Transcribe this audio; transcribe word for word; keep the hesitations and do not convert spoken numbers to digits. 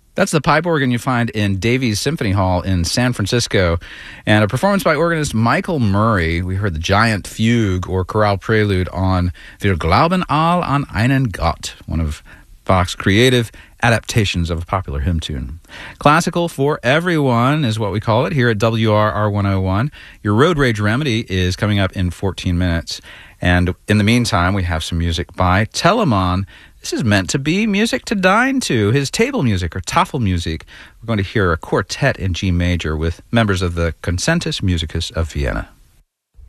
That's the pipe organ you find in Davies Symphony Hall in San Francisco. And a performance by organist Michael Murray. We heard the Giant Fugue or Chorale Prelude on Wir glauben all an einen Gott, one of Bach's creative adaptations of a popular hymn tune. Classical for everyone is what we call it here at W R R one oh one. Your Road Rage Remedy is coming up in fourteen minutes. And in the meantime, we have some music by Telemann. This is meant to be music to dine to, his table music or Tafelmusik. We're going to hear a quartet in G major with members of the Concertus Musicus of Vienna.